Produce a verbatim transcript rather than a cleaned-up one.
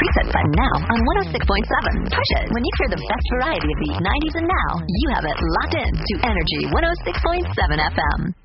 reset button now on one oh six point seven. Push it. When you hear the best variety of the nineties and now, you have it locked in to Energy one oh six point seven F M.